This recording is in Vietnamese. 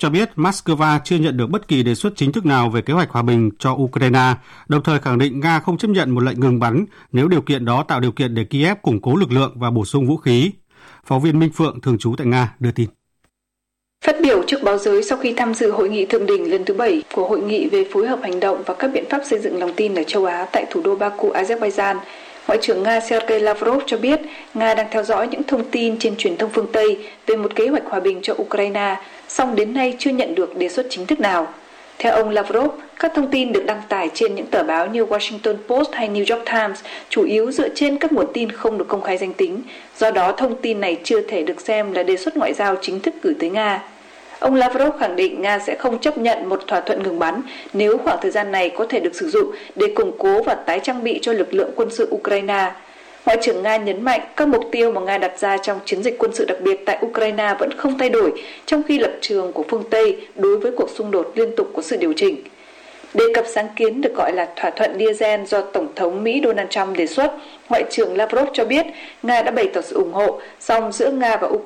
cho biết Moscow chưa nhận được bất kỳ đề xuất chính thức nào về kế hoạch hòa bình cho Ukraine, đồng thời khẳng định Nga không chấp nhận một lệnh ngừng bắn nếu điều kiện đó tạo điều kiện để Kiev củng cố lực lượng và bổ sung vũ khí. Phóng viên Minh Phượng, thường trú tại Nga, đưa tin. Phát biểu trước báo giới sau khi tham dự hội nghị thượng đỉnh lần thứ 7 của Hội nghị về phối hợp hành động và các biện pháp xây dựng lòng tin ở châu Á tại thủ đô Baku, Azerbaijan, Ngoại trưởng Nga Sergei Lavrov cho biết Nga đang theo dõi những thông tin trên truyền thông phương Tây về một kế hoạch hòa bình cho Ukraine, song đến nay chưa nhận được đề xuất chính thức nào. Theo ông Lavrov, các thông tin được đăng tải trên những tờ báo như Washington Post hay New York Times chủ yếu dựa trên các nguồn tin không được công khai danh tính, do đó thông tin này chưa thể được xem là đề xuất ngoại giao chính thức gửi tới Nga. Ông Lavrov khẳng định Nga sẽ không chấp nhận một thỏa thuận ngừng bắn nếu khoảng thời gian này có thể được sử dụng để củng cố và tái trang bị cho lực lượng quân sự Ukraine. Ngoại trưởng Nga nhấn mạnh các mục tiêu mà Nga đặt ra trong chiến dịch quân sự đặc biệt tại Ukraine vẫn không thay đổi, trong khi lập trường của phương Tây đối với cuộc xung đột liên tục có sự điều chỉnh. Đề cập sáng kiến được gọi là thỏa thuận Diesel do Tổng thống Mỹ Donald Trump đề xuất, Ngoại trưởng Lavrov cho biết Nga đã bày tỏ sự ủng hộ, song giữa Nga và